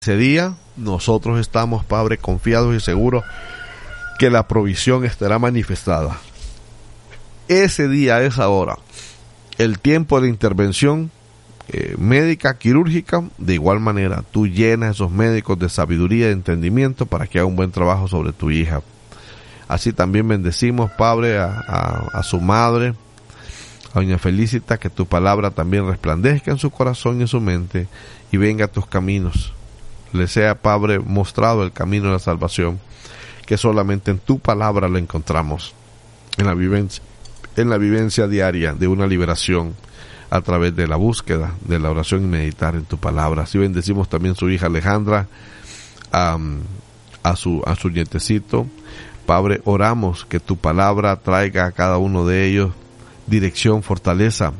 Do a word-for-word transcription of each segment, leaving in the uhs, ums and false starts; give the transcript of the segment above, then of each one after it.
Ese día nosotros estamos, Padre, confiados y seguros que la provisión estará manifestada. Ese día es ahora. El tiempo de intervención eh, médica, quirúrgica, de igual manera, tú llenas a esos médicos de sabiduría y de entendimiento para que haga un buen trabajo sobre tu hija. Así también bendecimos, Padre, a, a, a su madre, a doña Felicita, que tu palabra también resplandezca en su corazón y en su mente y venga a tus caminos. Le sea, Padre, mostrado el camino de la salvación, que solamente en tu palabra lo encontramos, en la vivencia, en la vivencia diaria de una liberación a través de la búsqueda, de la oración y meditar en tu palabra. Así bendecimos también su hija Alejandra, a, a su a su nietecito. Padre, oramos que tu palabra traiga a cada uno de ellos dirección, fortaleza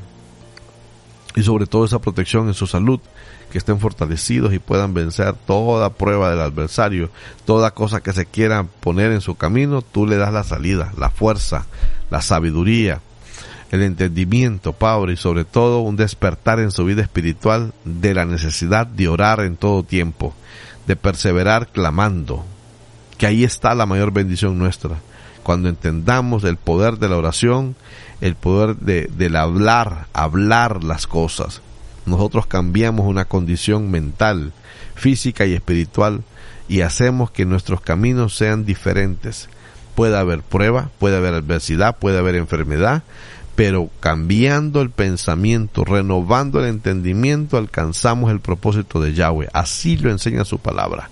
y sobre todo esa protección en su salud, que estén fortalecidos y puedan vencer toda prueba del adversario, toda cosa que se quiera poner en su camino. Tú le das la salida, la fuerza, la sabiduría, el entendimiento, Padre, y sobre todo un despertar en su vida espiritual de la necesidad de orar en todo tiempo, de perseverar clamando, que ahí está la mayor bendición nuestra. Cuando entendamos el poder de la oración, el poder de, del hablar, hablar las cosas, nosotros cambiamos una condición mental, física y espiritual y hacemos que nuestros caminos sean diferentes. Puede haber prueba, puede haber adversidad, puede haber enfermedad, pero cambiando el pensamiento, renovando el entendimiento, alcanzamos el propósito de Yahweh. Así lo enseña su palabra.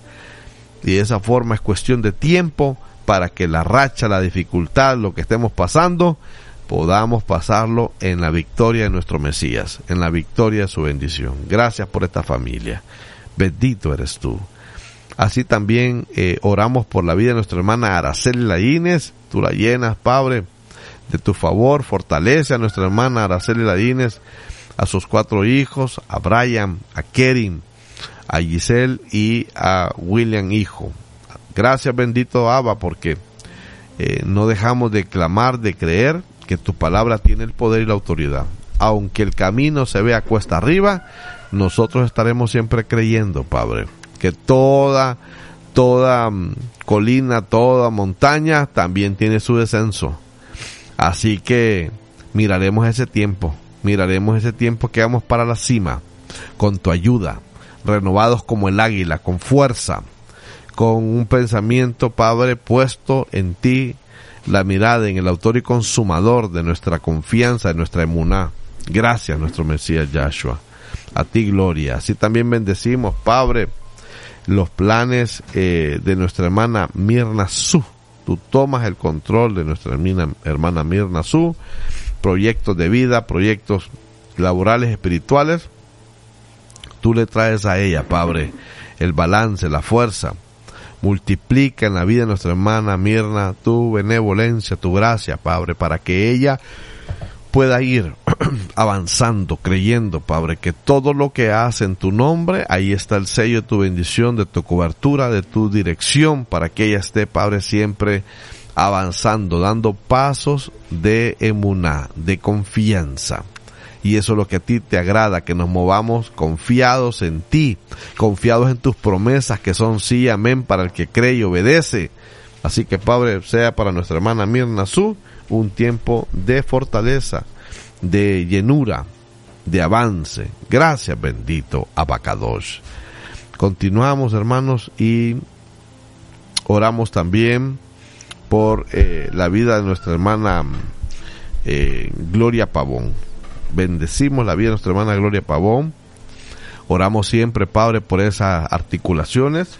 Y de esa forma es cuestión de tiempo para que la racha, la dificultad, lo que estemos pasando, podamos pasarlo en la victoria de nuestro Mesías, en la victoria de su bendición. Gracias por esta familia. Bendito eres tú. Así también eh, oramos por la vida de nuestra hermana Araceli Laínez. Tú la llenas, Padre, de tu favor. Fortalece a nuestra hermana Araceli Laínez, a sus cuatro hijos, a Brian, a Kerin, a Giselle y a William, hijo. Gracias, bendito Abba, porque eh, no dejamos de clamar, de creer que tu palabra tiene el poder y la autoridad. Aunque el camino se vea cuesta arriba, nosotros estaremos siempre creyendo, Padre, que toda, toda um, colina, toda montaña también tiene su descenso. Así que miraremos ese tiempo, miraremos ese tiempo que vamos para la cima, con tu ayuda, renovados como el águila, con fuerza, con un pensamiento, Padre, puesto en ti, la mirada en el autor y consumador de nuestra confianza, de nuestra emuná. Gracias, nuestro Mesías Yahshua. A ti gloria. Así también bendecimos, Padre, los planes eh, de nuestra hermana Mirna Su. Tú tomas el control de nuestra hermana, hermana Mirna Su. Proyectos de vida, proyectos laborales, espirituales. Tú le traes a ella, Padre, el balance, la fuerza. Multiplica en la vida de nuestra hermana Mirna tu benevolencia, tu gracia, Padre, para que ella pueda ir avanzando, creyendo, Padre, que todo lo que hace en tu nombre, ahí está el sello de tu bendición, de tu cobertura, de tu dirección, para que ella esté, Padre, siempre avanzando, dando pasos de emuná, de confianza. Y eso es lo que a ti te agrada, que nos movamos confiados en ti, confiados en tus promesas que son sí, amén, para el que cree y obedece. Así que, Padre, sea para nuestra hermana Mirna Su un tiempo de fortaleza, de llenura, de avance. Gracias, bendito Abacadosh. Continuamos, hermanos, y oramos también por eh, la vida de nuestra hermana eh, Gloria Pavón. Bendecimos la vida de nuestra hermana Gloria Pavón. Oramos siempre, Padre, por esas articulaciones.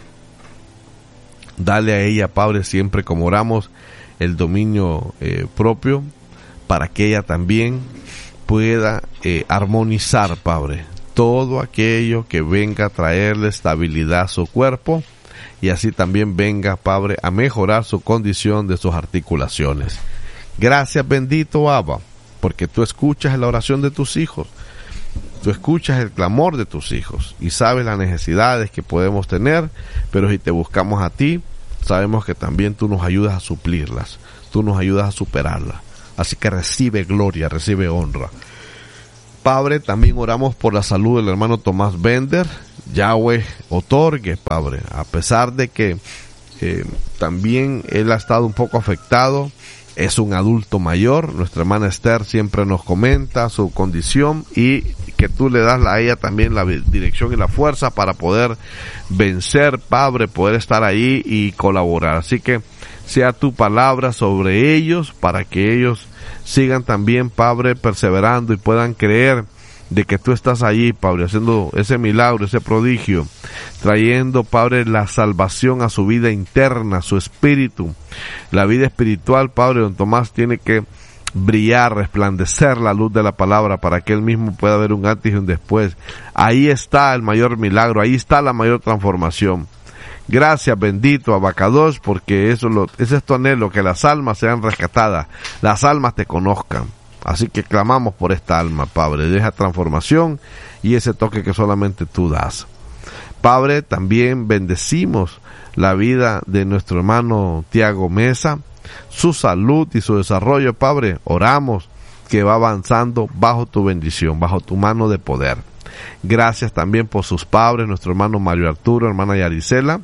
Dale a ella, Padre, siempre como oramos, el dominio eh, propio, para que ella también pueda eh, armonizar, Padre, todo aquello que venga a traerle estabilidad a su cuerpo, y así también venga, Padre, a mejorar su condición de sus articulaciones. Gracias, bendito Abba, porque tú escuchas la oración de tus hijos, tú escuchas el clamor de tus hijos y sabes las necesidades que podemos tener, pero si te buscamos a ti, sabemos que también tú nos ayudas a suplirlas, tú nos ayudas a superarlas. Así que recibe gloria, recibe honra. Padre, también oramos por la salud del hermano Tomás Bender, Yahweh otorgue, Padre, a pesar de que eh, también él ha estado un poco afectado. Es un adulto mayor, nuestra hermana Esther siempre nos comenta su condición y que tú le das a ella también la dirección y la fuerza para poder vencer, Padre, poder estar ahí y colaborar. Así que sea tu palabra sobre ellos para que ellos sigan también, Padre, perseverando y puedan creer de que tú estás allí, Padre, haciendo ese milagro, ese prodigio, trayendo, Padre, la salvación a su vida interna, a su espíritu, la vida espiritual, Padre. Don Tomás tiene que brillar, resplandecer la luz de la palabra para que él mismo pueda ver un antes y un después. Ahí está el mayor milagro, ahí está la mayor transformación. Gracias, bendito Abacadosh, porque eso lo, ese es tu anhelo, que las almas sean rescatadas, las almas te conozcan. Así que clamamos por esta alma, Padre, de esa transformación y ese toque que solamente tú das. Padre, también bendecimos la vida de nuestro hermano Tiago Mesa, su salud y su desarrollo, Padre. Oramos que va avanzando bajo tu bendición, bajo tu mano de poder. Gracias también por sus padres, nuestro hermano Mario Arturo, hermana Yaricela,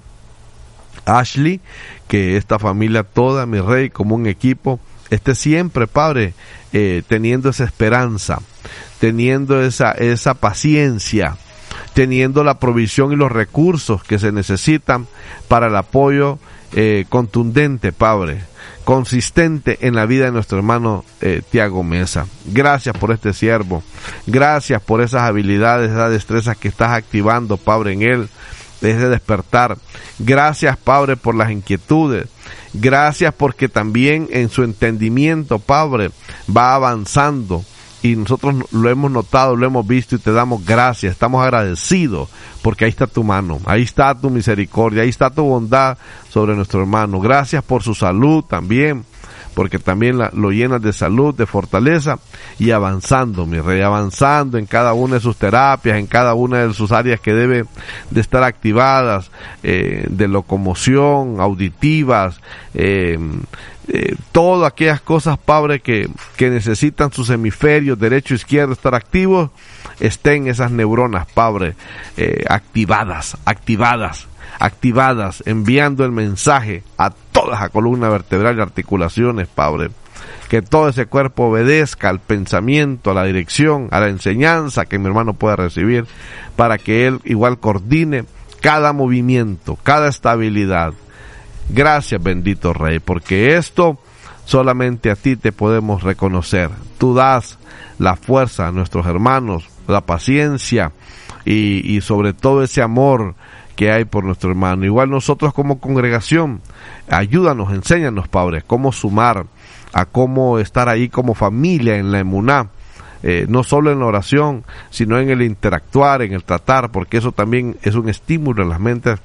Ashley, que esta familia toda, mi rey, como un equipo, esté siempre, Padre, eh, teniendo esa esperanza, teniendo esa, esa paciencia, teniendo la provisión y los recursos que se necesitan para el apoyo eh, contundente, Padre, consistente en la vida de nuestro hermano eh, Tiago Mesa. Gracias por este siervo, gracias por esas habilidades, esas destrezas que estás activando, Padre, en él, ese despertar. Gracias, Padre, por las inquietudes. Gracias porque también en su entendimiento, Padre, va avanzando y nosotros lo hemos notado, lo hemos visto y te damos gracias, estamos agradecidos porque ahí está tu mano, ahí está tu misericordia, ahí está tu bondad sobre nuestro hermano. Gracias por su salud también, porque también la, lo llenas de salud, de fortaleza y avanzando, mi rey, avanzando en cada una de sus terapias, en cada una de sus áreas que debe de estar activadas, eh, de locomoción, auditivas, eh, eh, todas aquellas cosas, Padre, que, que necesitan sus hemisferios, derecho e izquierdo, estar activos, estén esas neuronas, Padre, eh, activadas, activadas. activadas, enviando el mensaje a toda la columna vertebral y articulaciones, Padre, que todo ese cuerpo obedezca al pensamiento, a la dirección, a la enseñanza que mi hermano pueda recibir, para que él igual coordine cada movimiento, cada estabilidad. Gracias, bendito Rey, porque esto solamente a ti te podemos reconocer. Tú das la fuerza a nuestros hermanos, la paciencia y, y sobre todo ese amor que hay por nuestro hermano. Igual nosotros como congregación, ayúdanos, enséñanos, Padre, cómo sumar, a cómo estar ahí como familia en la emuná, eh, no solo en la oración, sino en el interactuar, en el tratar, porque eso también es un estímulo en las mentes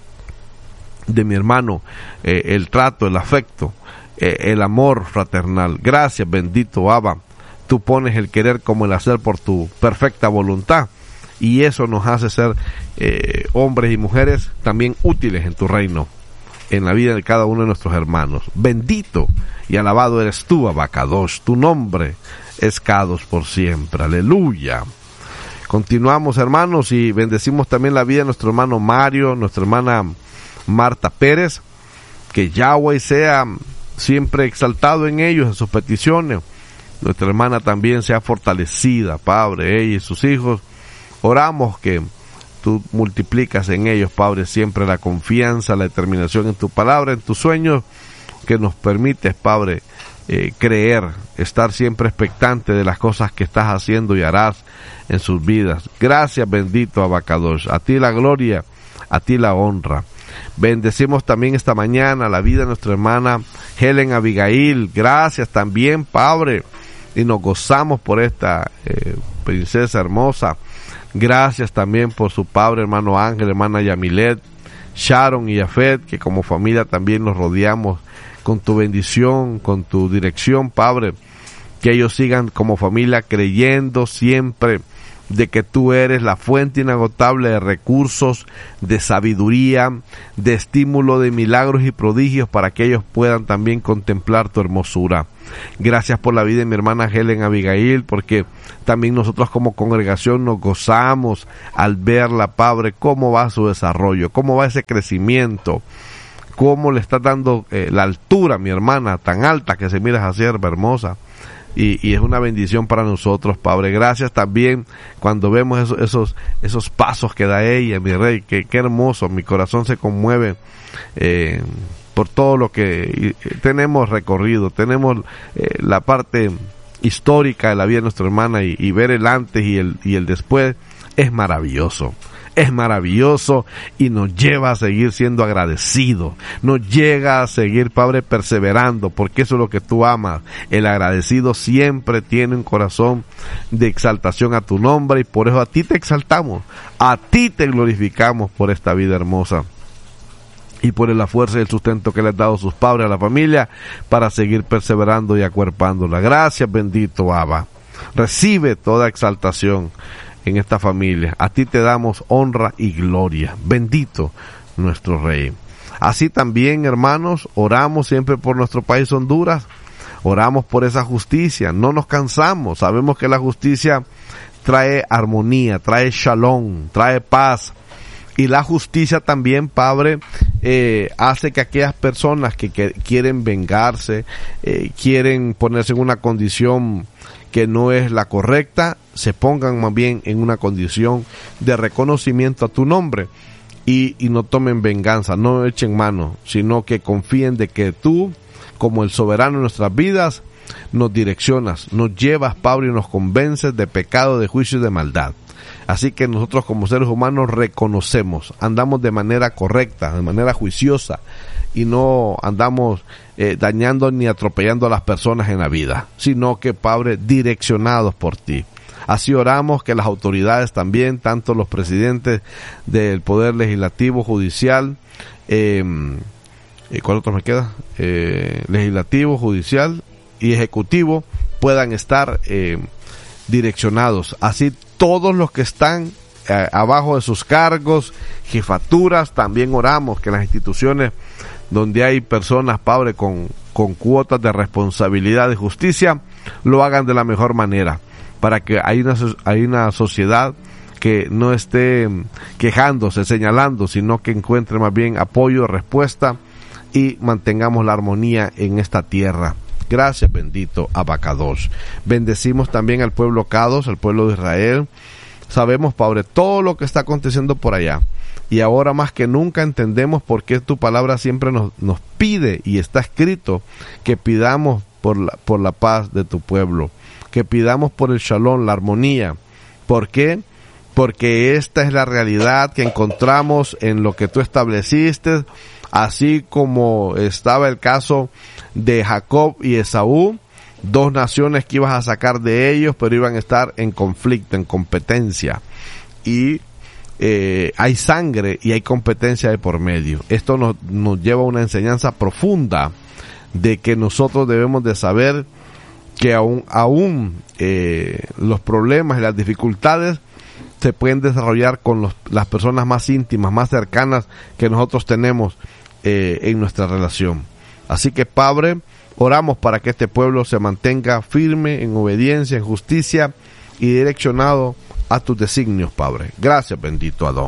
de mi hermano, eh, el trato, el afecto, eh, el amor fraternal. Gracias, bendito Abba, tú pones el querer como el hacer por tu perfecta voluntad. Y eso nos hace ser eh, hombres y mujeres también útiles en tu reino, en la vida de cada uno de nuestros hermanos. Bendito y alabado eres tú, Abacadosh, tu nombre es Kadosh por siempre. Aleluya. Continuamos, hermanos, y bendecimos también la vida de nuestro hermano Mario, nuestra hermana Marta Pérez, que Yahweh sea siempre exaltado en ellos, en sus peticiones. Nuestra hermana también sea fortalecida, Padre, ella y sus hijos. Oramos que tú multiplicas en ellos, Padre, siempre la confianza, la determinación en tu palabra, en tus sueños, que nos permites, Padre, eh, creer, estar siempre expectante de las cosas que estás haciendo y harás en sus vidas. Gracias, bendito Abacadosh, a ti la gloria, a ti la honra. Bendecimos también esta mañana la vida de nuestra hermana Helen Abigail. Gracias también, Padre, y nos gozamos por esta eh, princesa hermosa. Gracias también por su padre, hermano Ángel, hermana Yamilet, Sharon y Yafet, que como familia también nos rodeamos con tu bendición, con tu dirección, Padre. Que ellos sigan como familia creyendo siempre de que tú eres la fuente inagotable de recursos, de sabiduría, de estímulo, de milagros y prodigios para que ellos puedan también contemplar tu hermosura. Gracias por la vida de mi hermana Helen Abigail, porque también nosotros como congregación nos gozamos al verla, Padre, cómo va su desarrollo, cómo va ese crecimiento, cómo le está dando eh, la altura a mi hermana, tan alta que se mira así, hermosa. Y, y es una bendición para nosotros, Padre. Gracias también cuando vemos esos, esos, esos pasos que da ella, mi Rey. Qué, qué hermoso, mi corazón se conmueve eh, por todo lo que tenemos recorrido. Tenemos eh, la parte histórica de la vida de nuestra hermana y, y ver el antes y el, y el después es maravilloso. Es maravilloso y nos lleva a seguir siendo agradecidos, nos llega a seguir, Padre, perseverando, porque eso es lo que tú amas. El agradecido siempre tiene un corazón de exaltación a tu nombre y por eso a ti te exaltamos, a ti te glorificamos por esta vida hermosa y por la fuerza y el sustento que le han dado sus padres a la familia para seguir perseverando y acuerpándola. Gracias, bendito Abba. Recibe toda exaltación en esta familia. A ti te damos honra y gloria. Bendito nuestro Rey. Así también, hermanos, oramos siempre por nuestro país Honduras. Oramos por esa justicia. No nos cansamos. Sabemos que la justicia trae armonía, trae shalom, trae paz. Y la justicia también, Padre, eh, hace que aquellas personas que, que quieren vengarse, eh, quieren ponerse en una condición que no es la correcta, se pongan más bien en una condición de reconocimiento a tu nombre y, y no tomen venganza, no echen mano, sino que confíen de que tú, como el soberano de nuestras vidas, nos direccionas, nos llevas, Padre, y nos convences de pecado, de juicio y de maldad. Así que nosotros como seres humanos reconocemos, andamos de manera correcta, de manera juiciosa, y no andamos eh, dañando ni atropellando a las personas en la vida, sino que, Padre, direccionados por ti. Así oramos que las autoridades también, tanto los presidentes del Poder Legislativo, Judicial, eh, ¿cuál otro me queda? Eh, legislativo, Judicial y Ejecutivo, puedan estar eh, direccionados. Así todos los que están eh, abajo de sus cargos, jefaturas, también oramos que las instituciones donde hay personas, Padre, con, con cuotas de responsabilidad de justicia, lo hagan de la mejor manera, para que hay una, hay una sociedad que no esté quejándose, señalando, sino que encuentre más bien apoyo, respuesta y mantengamos la armonía en esta tierra. Gracias, bendito Abacados. Bendecimos también al pueblo Cados, al pueblo de Israel. Sabemos, Padre, todo lo que está aconteciendo por allá. Y ahora más que nunca entendemos por qué tu palabra siempre nos, nos pide, y está escrito, que pidamos por la, por la paz de tu pueblo, que pidamos por el shalom, la armonía. ¿Por qué? Porque esta es la realidad que encontramos en lo que tú estableciste, así como estaba el caso de Jacob y Esaú, dos naciones que ibas a sacar de ellos, pero iban a estar en conflicto, en competencia. Y Eh, hay sangre y hay competencia de por medio. Esto nos, nos lleva a una enseñanza profunda de que nosotros debemos de saber que aún, aún eh, los problemas y las dificultades se pueden desarrollar con los, las personas más íntimas, más cercanas que nosotros tenemos eh, en nuestra relación. Así que, Padre, oramos para que este pueblo se mantenga firme en obediencia, en justicia y direccionado a tus designios, Padre. Gracias, bendito Adón.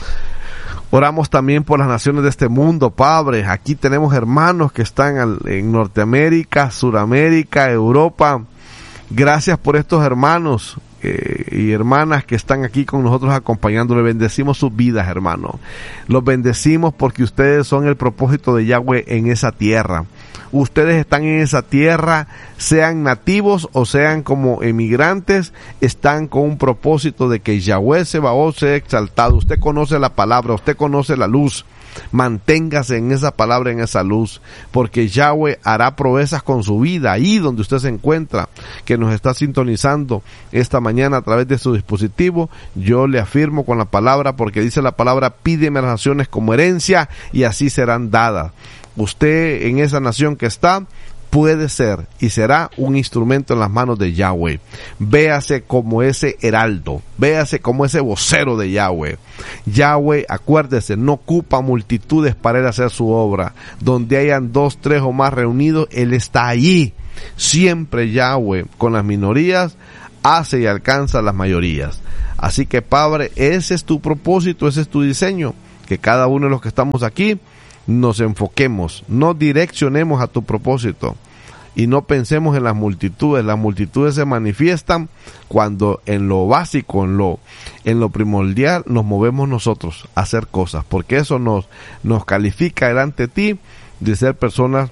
Oramos también por las naciones de este mundo, Padre. Aquí tenemos hermanos que están en Norteamérica, Suramérica, Europa. Gracias por estos hermanos eh, y hermanas que están aquí con nosotros acompañándoles. Bendecimos sus vidas, hermanos. Los bendecimos porque ustedes son el propósito de Yahweh en esa tierra. Ustedes están en esa tierra, sean nativos o sean como emigrantes, están con un propósito de que Yahweh Sebaot sea exaltado. Usted conoce la palabra, usted conoce la luz. Manténgase en esa palabra, en esa luz, porque Yahweh hará proezas con su vida ahí donde usted se encuentra, que nos está sintonizando esta mañana a través de su dispositivo. Yo le afirmo con la palabra, porque dice la palabra: pídeme las naciones como herencia y así serán dadas. Usted en esa nación que está puede ser y será un instrumento en las manos de Yahweh. Véase como ese heraldo, véase como ese vocero de Yahweh. Yahweh, acuérdese, no ocupa multitudes para él hacer su obra. Donde hayan dos, tres o más reunidos, él está allí. Siempre Yahweh con las minorías hace y alcanza las mayorías. Así que, Padre, ese es tu propósito, ese es tu diseño, que cada uno de los que estamos aquí nos enfoquemos, nos direccionemos a tu propósito y no pensemos en las multitudes. Las multitudes se manifiestan cuando en lo básico, en lo, en lo primordial, nos movemos nosotros a hacer cosas, porque eso nos, nos califica delante de ti de ser personas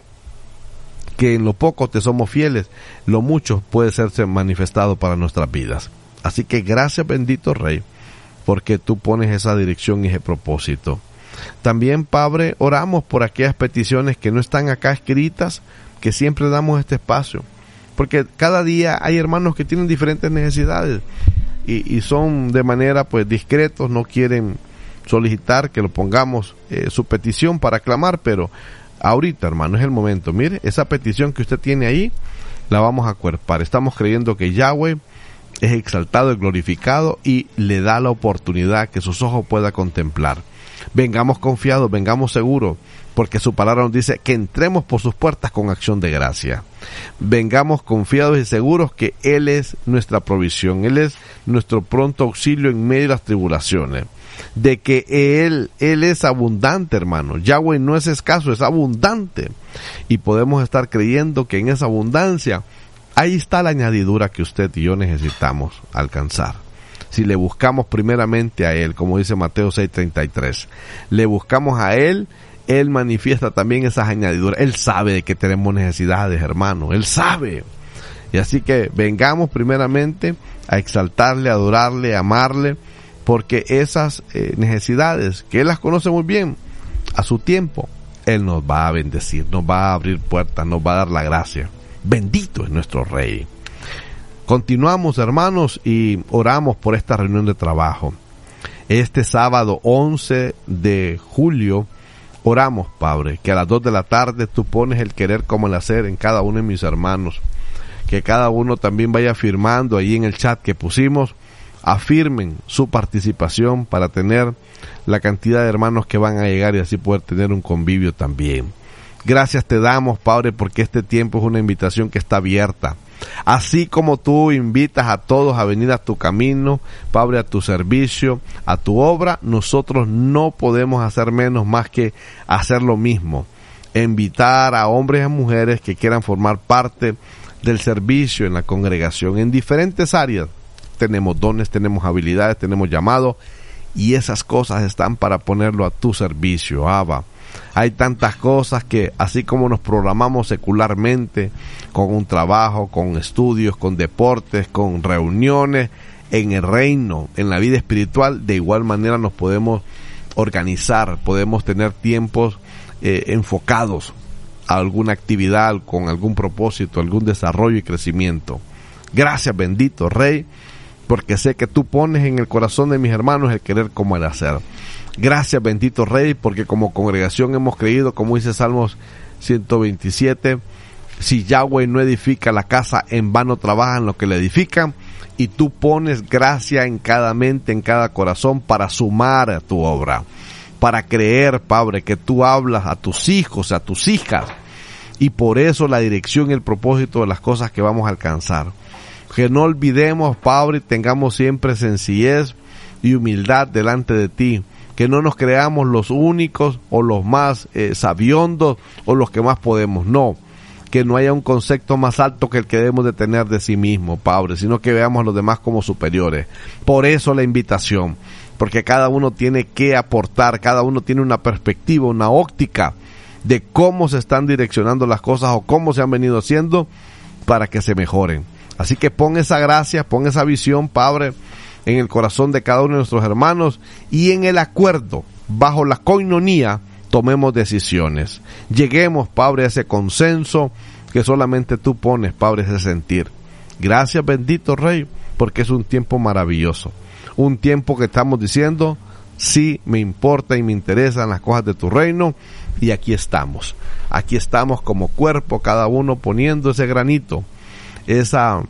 que en lo poco te somos fieles, lo mucho puede serse manifestado para nuestras vidas. Así que gracias, bendito Rey, porque tú pones esa dirección y ese propósito. También, Padre, oramos por aquellas peticiones que no están acá escritas, que siempre damos este espacio, porque cada día hay hermanos que tienen diferentes necesidades y, y son de manera pues discretos, no quieren solicitar que lo pongamos eh, su petición para clamar, pero ahorita, hermano, es el momento. Mire, esa petición que usted tiene ahí, la vamos a acuerpar. Estamos creyendo que Yahweh es exaltado y glorificado y le da la oportunidad que sus ojos puedan contemplar. Vengamos confiados, vengamos seguros, porque su palabra nos dice que entremos por sus puertas con acción de gracia. Vengamos confiados y seguros que Él es nuestra provisión, Él es nuestro pronto auxilio en medio de las tribulaciones. De que Él, Él es abundante, hermano. Yahweh no es escaso, es abundante. Y podemos estar creyendo que en esa abundancia, ahí está la añadidura que usted y yo necesitamos alcanzar. Si le buscamos primeramente a Él, como dice Mateo seis treinta y tres, le buscamos a Él, Él manifiesta también esas añadiduras. Él sabe de que tenemos necesidades, hermano, Él sabe. Y así que vengamos primeramente a exaltarle, a adorarle, a amarle, porque esas eh, necesidades, que Él las conoce muy bien, a su tiempo, Él nos va a bendecir, nos va a abrir puertas, nos va a dar la gracia. Bendito es nuestro Rey. Continuamos, hermanos, y oramos por esta reunión de trabajo. Este sábado once de julio, oramos, Padre, que a las dos de la tarde tú pones el querer como el hacer en cada uno de mis hermanos. Que cada uno también vaya firmando ahí en el chat que pusimos, afirmen su participación para tener la cantidad de hermanos que van a llegar y así poder tener un convivio también. Gracias te damos, Padre, porque este tiempo es una invitación que está abierta. Así como tú invitas a todos a venir a tu camino, Padre, a tu servicio, a tu obra, nosotros no podemos hacer menos más que hacer lo mismo. Invitar a hombres y a mujeres que quieran formar parte del servicio en la congregación en diferentes áreas. Tenemos dones, tenemos habilidades, tenemos llamados y esas cosas están para ponerlo a tu servicio, Abba. Hay tantas cosas que así como nos programamos secularmente con un trabajo, con estudios, con deportes, con reuniones en el reino, en la vida espiritual, de igual manera nos podemos organizar, podemos tener tiempos eh, enfocados a alguna actividad, con algún propósito, algún desarrollo y crecimiento. Gracias, bendito Rey, porque sé que tú pones en el corazón de mis hermanos el querer como el hacer. Gracias, bendito Rey, porque como congregación hemos creído, como dice Salmos ciento veintisiete, si Yahweh no edifica la casa, en vano trabajan los que la edifican, y tú pones gracia en cada mente, en cada corazón, para sumar a tu obra, para creer, Padre, que tú hablas a tus hijos, a tus hijas, y por eso la dirección y el propósito de las cosas que vamos a alcanzar. Que no olvidemos, Padre, tengamos siempre sencillez y humildad delante de ti. Que no nos creamos los únicos o los más eh, sabiondos o los que más podemos. No, que no haya un concepto más alto que el que debemos de tener de sí mismo, Padre, sino que veamos a los demás como superiores. Por eso la invitación, porque cada uno tiene que aportar, cada uno tiene una perspectiva, una óptica de cómo se están direccionando las cosas o cómo se han venido haciendo para que se mejoren. Así que pon esa gracia, pon esa visión, Padre, en el corazón de cada uno de nuestros hermanos y en el acuerdo, bajo la coinonía, tomemos decisiones. Lleguemos, Padre, a ese consenso que solamente tú pones, Padre, ese sentir. Gracias, bendito Rey, porque es un tiempo maravilloso. Un tiempo que estamos diciendo, sí me importa y me interesan las cosas de tu reino, y aquí estamos. Aquí estamos como cuerpo, cada uno poniendo ese granito, esa,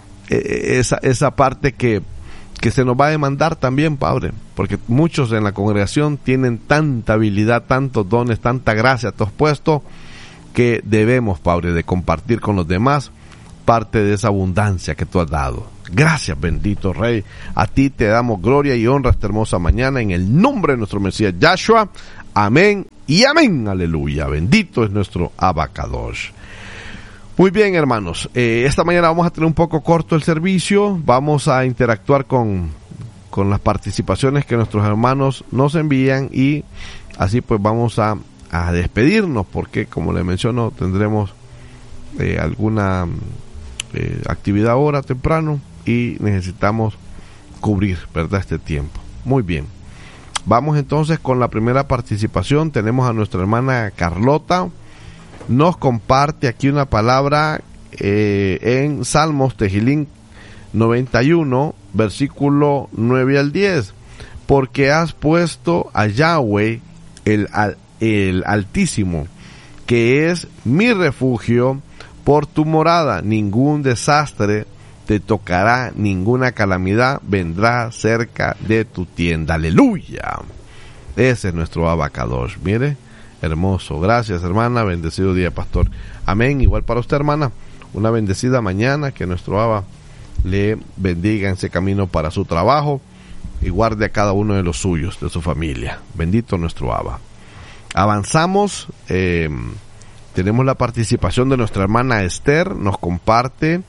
esa, esa parte que, que se nos va a demandar también, Padre, porque muchos en la congregación tienen tanta habilidad, tantos dones, tanta gracia, tú has puesto, que debemos, Padre, de compartir con los demás parte de esa abundancia que tú has dado. Gracias, bendito Rey. A ti te damos gloria y honra esta hermosa mañana en el nombre de nuestro Mesías Yahshua. Amén y amén. Aleluya. Bendito es nuestro Abacadosh. Muy bien, hermanos. Eh, esta mañana vamos a tener un poco corto el servicio. Vamos a interactuar con, con las participaciones que nuestros hermanos nos envían, y así pues vamos a, a despedirnos, porque como les menciono, tendremos eh, alguna eh, actividad ahora temprano y necesitamos cubrir, ¿verdad?, este tiempo. Muy bien. Vamos entonces con la primera participación. Tenemos a nuestra hermana Carlota. Nos comparte aquí una palabra eh, en Salmos Tejilín noventa y uno, versículo nueve al diez. Porque has puesto a Yahweh, el, el Altísimo, que es mi refugio, por tu morada. Ningún desastre te tocará, ninguna calamidad vendrá cerca de tu tienda. Aleluya. Ese es nuestro Abacadosh. Mire, hermoso. Gracias, hermana. Bendecido día, pastor. Amén. Igual para usted, hermana. Una bendecida mañana. Que nuestro Abba le bendiga en ese camino para su trabajo y guarde a cada uno de los suyos, de su familia. Bendito nuestro Abba. Avanzamos. Eh, tenemos la participación de nuestra hermana Esther. Nos comparte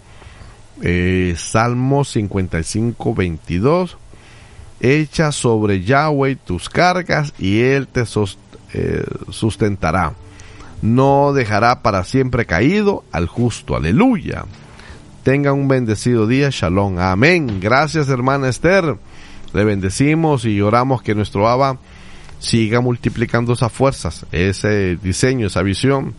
Eh, Salmo cincuenta y cinco, veintidós. Echa sobre Yahweh tus cargas y Él te sos, eh, sustentará. No dejará para siempre caído al justo. Aleluya. Tengan un bendecido día. Shalom. Amén. Gracias, hermana Esther. Le bendecimos y oramos que nuestro Abba siga multiplicando esas fuerzas, ese diseño, esa visión.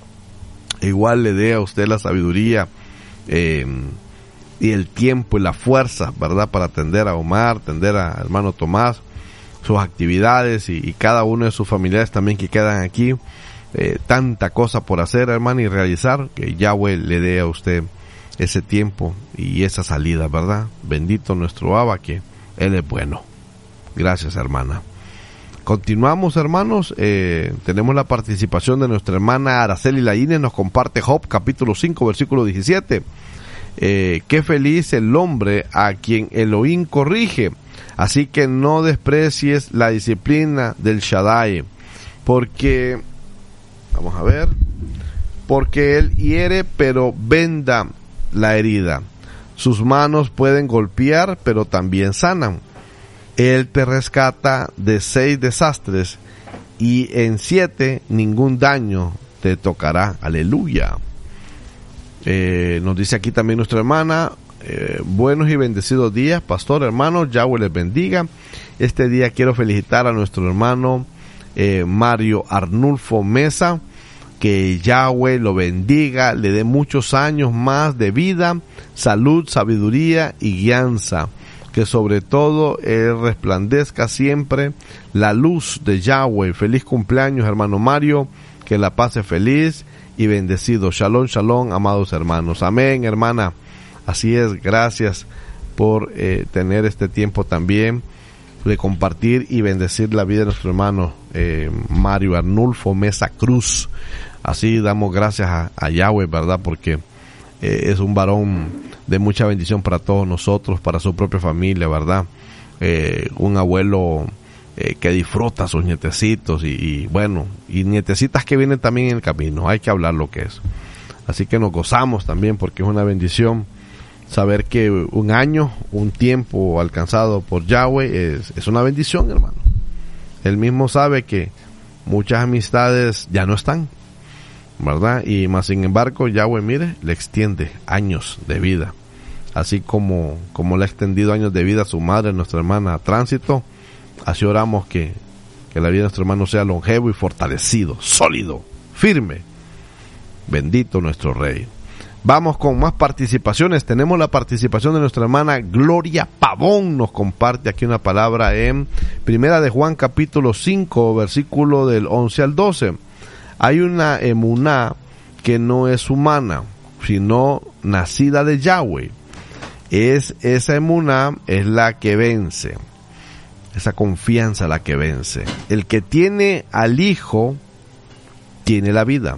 Igual le dé a usted la sabiduría Eh, y el tiempo y la fuerza, ¿verdad?, para atender a Omar, atender a hermano Tomás, sus actividades, y, y cada uno de sus familiares también que quedan aquí. Eh, tanta cosa por hacer, hermano, y realizar, que Yahweh le dé a usted ese tiempo y esa salida, ¿verdad? Bendito nuestro Abba, que Él es bueno. Gracias, hermana. Continuamos, hermanos. Eh, tenemos la participación de nuestra hermana Araceli Laínez. Nos comparte Job capítulo cinco, versículo diecisiete. Eh, qué feliz el hombre a quien Elohim corrige. Así que no desprecies la disciplina del Shaddai, porque, vamos a ver, porque él hiere pero venda la herida. Sus manos pueden golpear pero también sanan. Él te rescata de seis desastres y en siete ningún daño te tocará. Aleluya. Eh, nos dice aquí también nuestra hermana, eh, buenos y bendecidos días, pastor, hermano, Yahweh les bendiga. Este día quiero felicitar a nuestro hermano eh, Mario Arnulfo Mesa, que Yahweh lo bendiga, le dé muchos años más de vida, salud, sabiduría y guianza. Que sobre todo él resplandezca siempre la luz de Yahweh. Feliz cumpleaños, hermano Mario, que la pase feliz y bendecido. Shalom, shalom, amados hermanos. Amén, hermana. Así es, gracias por eh, tener este tiempo también de compartir y bendecir la vida de nuestro hermano eh, Mario Arnulfo Mesa Cruz. Así damos gracias a, a Yahweh, ¿verdad? Porque eh, es un varón de mucha bendición para todos nosotros, para su propia familia, ¿verdad? Eh, un abuelo eh, que disfruta a sus nietecitos y, y bueno, y nietecitas que vienen también en el camino. Hay que hablar lo que es. Así que nos gozamos también, porque es una bendición saber que un año, un tiempo alcanzado por Yahweh es, es una bendición, hermano. Él mismo sabe que muchas amistades ya no están, ¿verdad? Y más sin embargo, Yahweh, mire, le extiende años de vida. Así como, como le ha extendido años de vida a su madre, nuestra hermana Tránsito, así oramos que, que la vida de nuestro hermano sea longevo y fortalecido, sólido, firme. Bendito nuestro Rey. Vamos con más participaciones. Tenemos la participación de nuestra hermana Gloria Pavón. Nos comparte aquí una palabra en Primera de Juan capítulo cinco, versículo del once al doce. Hay una emuná que no es humana, sino nacida de Yahweh. Es esa emuná es la que vence. Esa confianza la que vence. El que tiene al Hijo tiene la vida.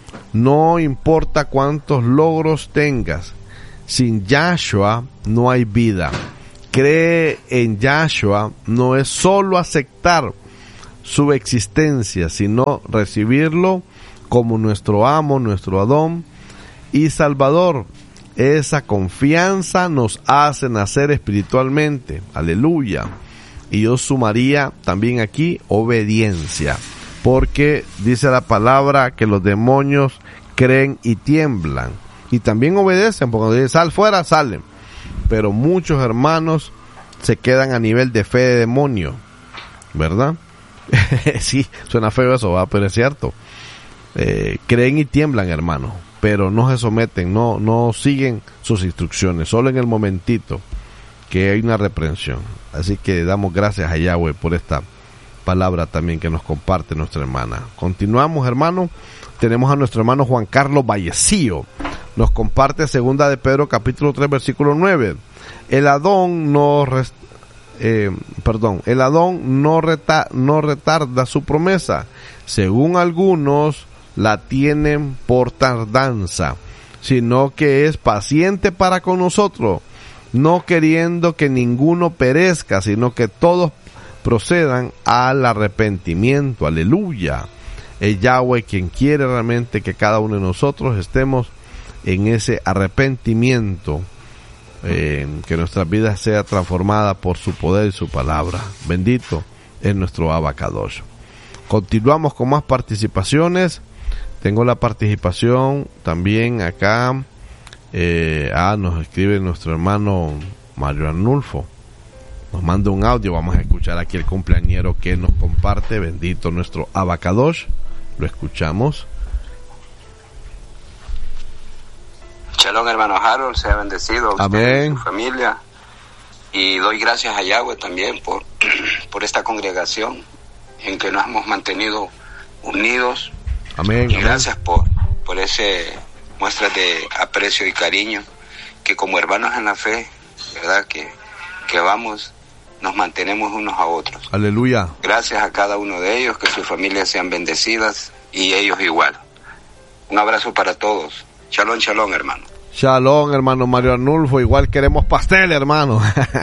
No importa cuántos logros tengas, sin Yahshua no hay vida. Cree en Yahshua no es solo aceptar su existencia, sino recibirlo como nuestro amo, nuestro Adón y Salvador. Esa confianza nos hace nacer espiritualmente. Aleluya. Y yo sumaría también aquí obediencia. Porque dice la palabra que los demonios creen y tiemblan. Y también obedecen, porque cuando dice sal fuera, salen. Pero muchos hermanos se quedan a nivel de fe de demonio. ¿Verdad? Sí, suena feo eso, ¿va? Pero es cierto. Eh, creen y tiemblan, hermanos. Pero no se someten, no, no siguen sus instrucciones. Solo en el momentito que hay una reprensión. Así que damos gracias a Yahweh por esta palabra también que nos comparte nuestra hermana. Continuamos, hermano. Tenemos a nuestro hermano Juan Carlos Vallecillo. Nos comparte segunda de Pedro capítulo tres versículo nueve. El Adón no rest, eh, perdón, el Adón no, reta, no retarda su promesa, según algunos la tienen por tardanza, sino que es paciente para con nosotros, no queriendo que ninguno perezca, sino que todos procedan al arrepentimiento. Aleluya. Es Yahweh quien quiere realmente que cada uno de nosotros estemos en ese arrepentimiento, eh, que nuestra vida sea transformada por su poder y su palabra. Bendito es nuestro Abacadosh. Continuamos con más participaciones. Tengo la participación también acá. Eh, ah, nos escribe nuestro hermano Mario Arnulfo. Nos manda un audio, vamos a escuchar aquí el cumpleañero que nos comparte. Bendito nuestro Abacadosh. Lo escuchamos. Shalom, hermano Harold, sea bendecido a usted. Amén. Y su familia. Y doy gracias a Yahweh también por, por esta congregación en que nos hemos mantenido unidos. Amén. Y amén. gracias por, por ese muestra de aprecio y cariño que como hermanos en la fe, ¿verdad? Que, que vamos, nos mantenemos unos a otros. Aleluya. Gracias a cada uno de ellos, que sus familias sean bendecidas y ellos igual. Un abrazo para todos. Shalom, shalom, hermano. Shalom, hermano Mario Arnulfo. Igual queremos pastel, hermano.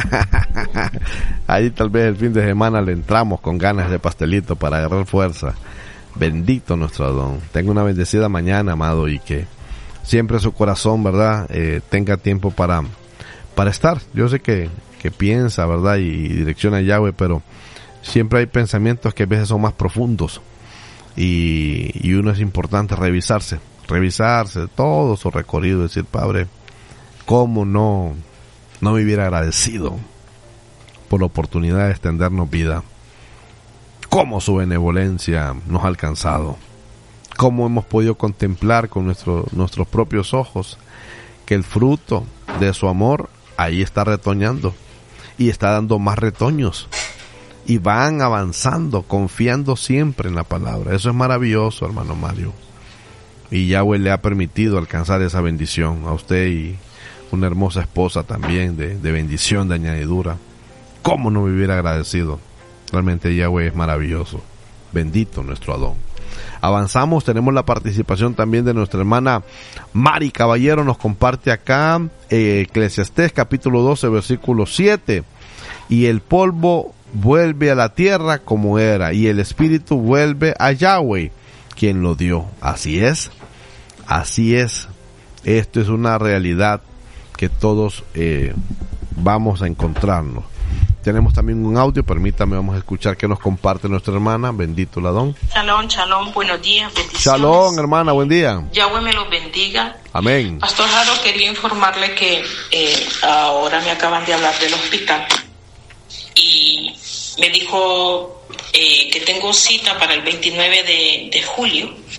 Ahí tal vez el fin de semana le entramos con ganas de pastelito para agarrar fuerza. Bendito nuestro Adón. Tenga una bendecida mañana, amado, y que siempre su corazón, ¿verdad? Eh, tenga tiempo para, para estar. Yo sé que, que piensa, ¿verdad? Y, y direcciona a Yahweh, pero siempre hay pensamientos que a veces son más profundos. Y, y uno es importante revisarse. Revisarse todo su recorrido, decir, Padre, cómo no, no vivir agradecido por la oportunidad de extendernos vida, cómo su benevolencia nos ha alcanzado, cómo hemos podido contemplar con nuestro, nuestros propios ojos que el fruto de su amor ahí está retoñando y está dando más retoños y van avanzando, confiando siempre en la palabra. Eso es maravilloso, hermano Mario. Y Yahweh le ha permitido alcanzar esa bendición a usted y una hermosa esposa también de, de bendición, de añadidura. ¿Cómo no vivir agradecido? Realmente Yahweh es maravilloso. Bendito nuestro Adón. Avanzamos, tenemos la participación también de nuestra hermana Mari Caballero. Nos comparte acá eh, Eclesiastés capítulo doce versículo siete. Y el polvo vuelve a la tierra como era, y el espíritu vuelve a Yahweh, quien lo dio. Así es. Así es, esto es una realidad que todos eh, vamos a encontrarnos. Tenemos también un audio, permítame, vamos a escuchar que nos comparte nuestra hermana. Bendito el Adón. Shalom, shalom, buenos días, bendiciones. Shalom, hermana, buen día. Yahweh me los bendiga. Amén. Pastor Jaro, quería informarle que eh, ahora me acaban de hablar del hospital y me dijo eh, que tengo cita para el veintinueve de julio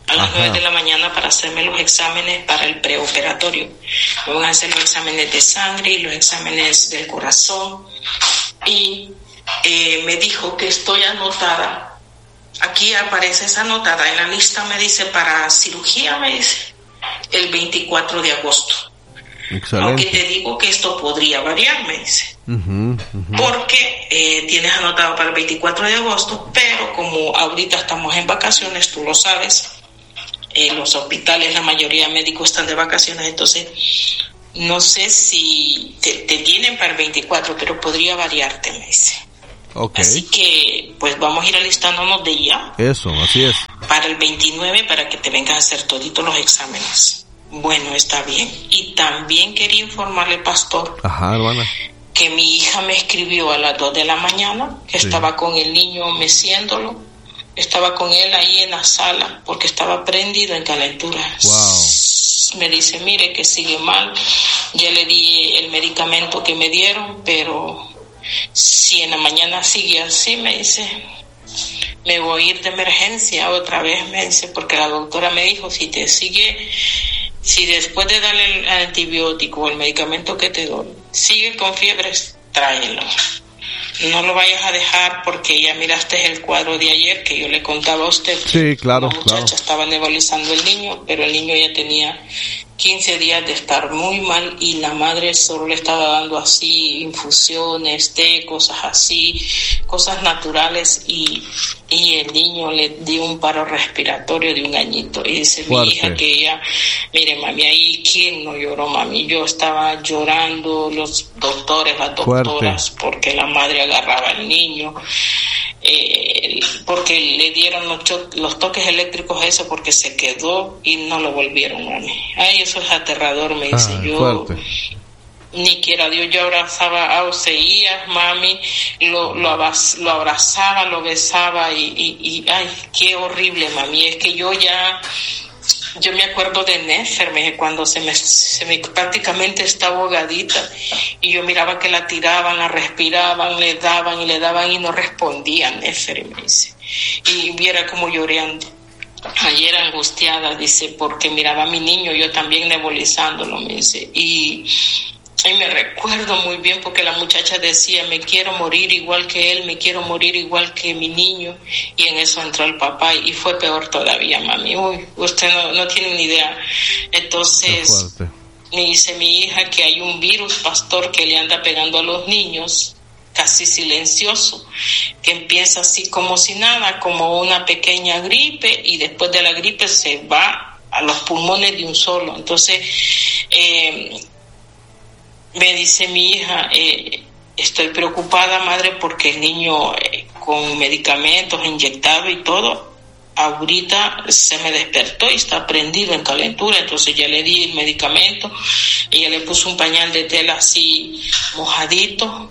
a las Ajá. nueve de la mañana para hacerme los exámenes para el preoperatorio. Me van a hacer los exámenes de sangre y los exámenes del corazón. Y eh, me dijo que estoy anotada. Aquí aparece esa anotada en la lista, me dice para cirugía, me dice, el veinticuatro de agosto. Excelente. Aunque te digo que esto podría variar, me dice. Uh-huh, uh-huh. Porque eh, tienes anotado para el veinticuatro de agosto, pero como ahorita estamos en vacaciones, tú lo sabes, en los hospitales la mayoría de médicos están de vacaciones, entonces no sé si te, te tienen para el veinticuatro, pero podría variarte, me dice. Okay. Así que pues vamos a ir alistándonos de ya. Eso, así es. Para el veintinueve, para que te vengas a hacer toditos los exámenes. Bueno, está bien. Y también quería informarle, pastor, Ajá, hermana. que mi hija me escribió a las dos de la mañana, que Sí. estaba con el niño meciéndolo, estaba con él ahí en la sala, porque estaba prendido en calentura. Wow. Me dice, mire que sigue mal, ya le di el medicamento que me dieron, pero si en la mañana sigue así, me dice, me voy a ir de emergencia otra vez, me dice, porque la doctora me dijo, si te sigue, si después de darle el antibiótico o el medicamento que te doy, sigue con fiebres, tráelo. No lo vayas a dejar porque ya miraste el cuadro de ayer que yo le contaba a usted. Sí, claro, La muchacha claro. estaba nebulizando el niño, pero el niño ya tenía quince días de estar muy mal y la madre solo le estaba dando así infusiones, té, cosas así, cosas naturales y, y el niño le dio un paro respiratorio de un añito. Y dice Fuerte. mi hija que ella, mire mami, ahí quién no lloró mami, yo estaba llorando, los doctores, las doctoras, Fuerte. porque la madre agarraba al niño. Eh, porque le dieron los, cho- los toques eléctricos a eso porque se quedó y no lo volvieron, mami. Ay, eso es aterrador, me dice. Ah, Yo fuerte. ni quiera Dios, yo abrazaba a Oseías, mami, lo, lo, abaz- lo abrazaba, lo besaba y, y, y ay, qué horrible, mami. Es que yo ya, yo me acuerdo de Nefer, me- cuando se me, se me prácticamente estaba ahogadita y yo miraba que la tiraban, la respiraban, le daban y le daban y no respondía Nefer, me dice. Y viera como llorando. Ayer angustiada, dice, porque miraba a mi niño, yo también nebulizándolo, me dice. Y, y me recuerdo muy bien porque la muchacha decía, me quiero morir igual que él, me quiero morir igual que mi niño. Y en eso entró el papá y fue peor todavía, mami. Uy, usted no, no tiene ni idea. Qué Entonces, fuerte. me dice mi hija que hay un virus, pastor, que le anda pegando a los niños, casi silencioso, que empieza así como si nada, como una pequeña gripe y después de la gripe se va a los pulmones de un solo. Entonces, eh, me dice mi hija, eh, estoy preocupada, madre, porque el niño eh, con medicamentos inyectados y todo, ahorita se me despertó y está prendido en calentura, entonces ya le di el medicamento, ella le puso un pañal de tela así mojadito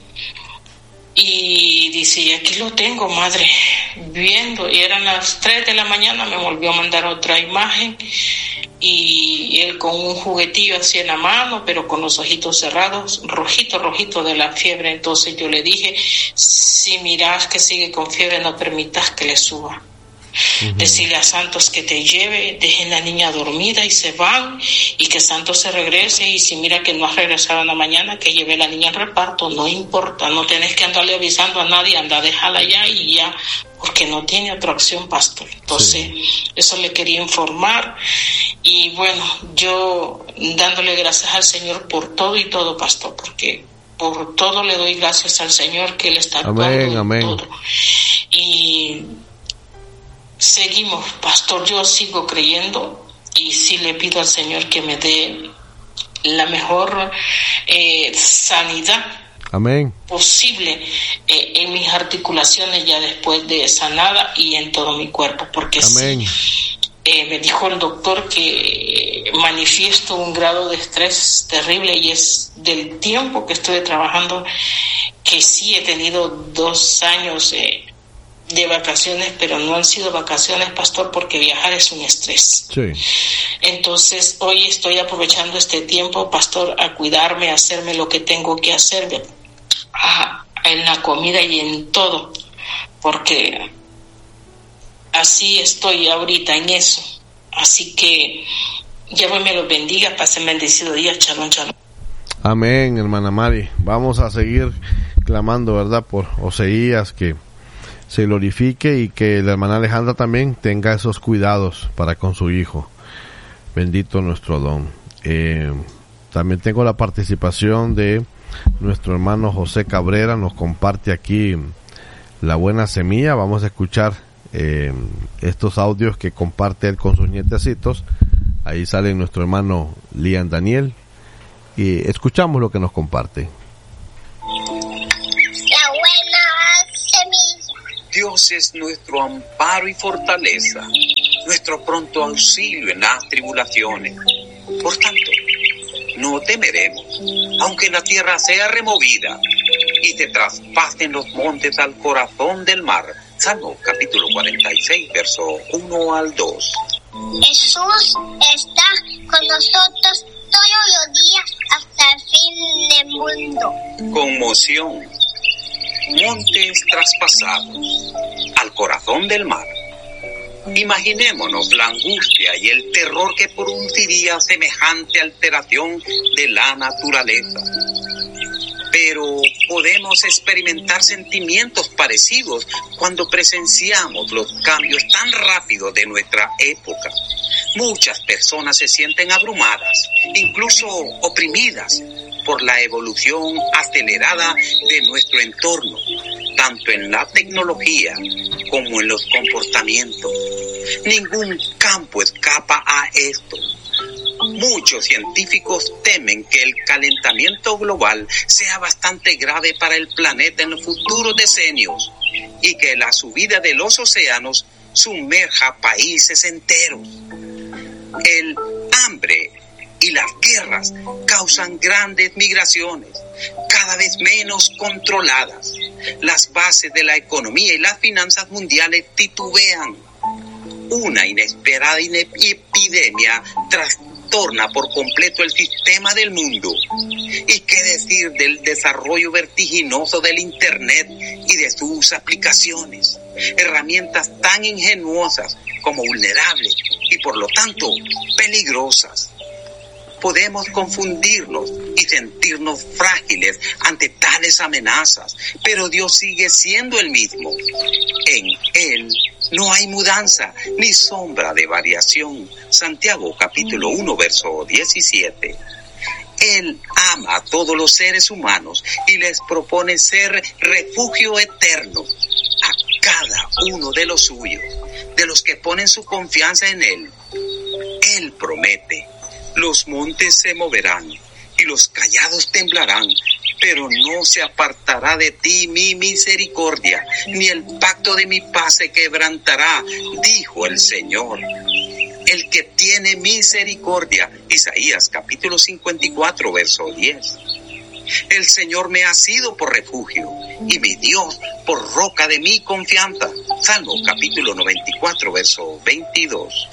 y dice, y aquí lo tengo, madre, viendo, y eran las tres de la mañana, me volvió a mandar otra imagen y él con un juguetillo así en la mano, pero con los ojitos cerrados, rojito, rojito de la fiebre. Entonces yo le dije, si miras que sigue con fiebre, no permitas que le suba. Uh-huh. Decirle a Santos que te lleve, dejen la niña dormida y se van, y que Santos se regrese, y si mira que no has regresado en la mañana, que lleve la niña al reparto, no importa, no tenés que andarle avisando a nadie, anda, déjala ya y ya, porque no tiene otra opción, pastor. Entonces, sí. Eso le quería informar, y bueno, yo dándole gracias al Señor por todo y todo, pastor, porque por todo le doy gracias al Señor, que Él está actuando amén, en amén. todo. Y seguimos, pastor, yo sigo creyendo y sí le pido al Señor que me dé la mejor eh, sanidad amén. posible eh, en mis articulaciones ya después de sanada y en todo mi cuerpo, porque amén. Sí, eh, me dijo el doctor que manifiesto un grado de estrés terrible y es del tiempo que estuve trabajando, que sí he tenido dos años eh, de vacaciones, pero no han sido vacaciones, pastor, porque viajar es un estrés. Sí. Entonces, hoy estoy aprovechando este tiempo, pastor, a cuidarme, a hacerme lo que tengo que hacer, a, en la comida y en todo, porque así estoy ahorita en eso, Así que Yahweh me los bendiga, pasen bendecido día, shalom, shalom. Amén, hermana Mari. Vamos a seguir clamando, ¿verdad?, por Oseías, que se glorifique y que la hermana Alejandra también tenga esos cuidados para con su hijo. Bendito nuestro don. Eh, también tengo la participación de nuestro hermano José Cabrera, nos comparte aquí la buena semilla. Vamos a escuchar eh, estos audios que comparte él con sus nietecitos. Ahí sale nuestro hermano Lian Daniel y escuchamos lo que nos comparte. La buena semilla. Dios es nuestro amparo y fortaleza, nuestro pronto auxilio en las tribulaciones. Por tanto, no temeremos, aunque la tierra sea removida y te traspasen los montes al corazón del mar. Salmo capítulo cuarenta y seis, verso uno al dos. Jesús está con nosotros todos los días hasta el fin del mundo. Conmoción. Montes traspasados al corazón del mar. Imaginémonos la angustia y el terror que produciría semejante alteración de la naturaleza. Pero podemos experimentar sentimientos parecidos cuando presenciamos los cambios tan rápidos de nuestra época. Muchas personas se sienten abrumadas, incluso oprimidas, por la evolución acelerada de nuestro entorno, tanto en la tecnología como en los comportamientos. Ningún campo escapa a esto. Muchos científicos temen que el calentamiento global sea bastante grave para el planeta en los futuros decenios y que la subida de los océanos sumerja países enteros. El hambre y las guerras causan grandes migraciones, cada vez menos controladas. Las bases de la economía y las finanzas mundiales titubean. Una inesperada epidemia trastorna por completo el sistema del mundo. ¿Y qué decir del desarrollo vertiginoso del Internet y de sus aplicaciones? Herramientas tan ingenuosas como vulnerables y por lo tanto peligrosas. Podemos confundirnos y sentirnos frágiles ante tales amenazas, pero Dios sigue siendo el mismo. En Él no hay mudanza ni sombra de variación. Santiago capítulo uno, verso diecisiete. Él ama a todos los seres humanos y les propone ser refugio eterno a cada uno de los suyos, de los que ponen su confianza en Él. Él promete: los montes se moverán y los callados temblarán, pero no se apartará de ti mi misericordia, ni el pacto de mi paz se quebrantará, dijo el Señor. El que tiene misericordia, Isaías capítulo cincuenta y cuatro, verso diez. El Señor me ha sido por refugio y mi Dios por roca de mi confianza. Salmo capítulo noventa y cuatro, verso veintidós.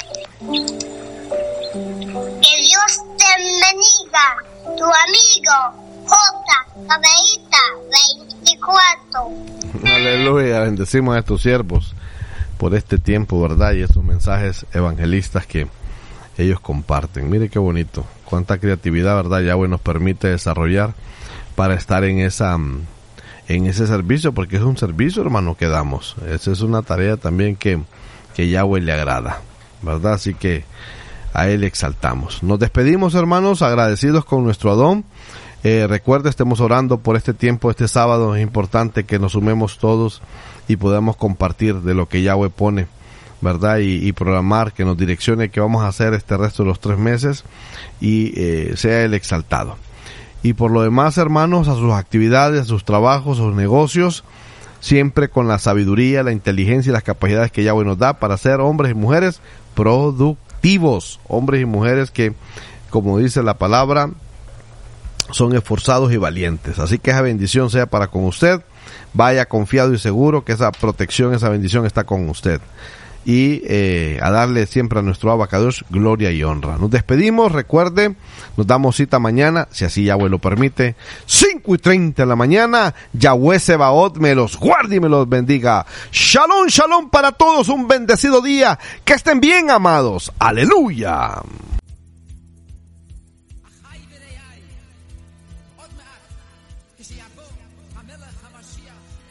Que Dios te bendiga, tu amigo J. Cabeita veinticuatro. Aleluya, bendecimos a estos siervos por este tiempo, ¿verdad? Y estos mensajes evangelistas que ellos comparten. Mire qué bonito, cuánta creatividad, ¿verdad? Yahweh nos permite desarrollar para estar en esa en ese servicio, porque es un servicio, hermano, que damos. Esa es una tarea también que, que Yahweh le agrada, ¿verdad? Así que a Él exaltamos. Nos despedimos, hermanos, agradecidos con nuestro Adón. Eh, recuerde, estemos orando por este tiempo, este sábado. Es importante que nos sumemos todos y podamos compartir de lo que Yahweh pone, ¿verdad? Y, y programar, que nos direccione qué vamos a hacer este resto de los tres meses y eh, sea Él exaltado. Y por lo demás, hermanos, a sus actividades, a sus trabajos, a sus negocios, siempre con la sabiduría, la inteligencia y las capacidades que Yahweh nos da para ser hombres y mujeres productivos, hombres y mujeres que, como dice la palabra, son esforzados y valientes. Así que esa bendición sea para con usted. Vaya confiado y seguro que esa protección, esa bendición está con usted. y eh, a darle siempre a nuestro Abacadosh gloria y honra. Nos despedimos, recuerde, nos damos cita mañana, si así Yahweh lo permite, cinco y treinta de la mañana. Yahweh Sebaot me los guarde y me los bendiga. Shalom, shalom para todos, un bendecido día, que estén bien, amados. Aleluya. כשיבוא המלך המשיח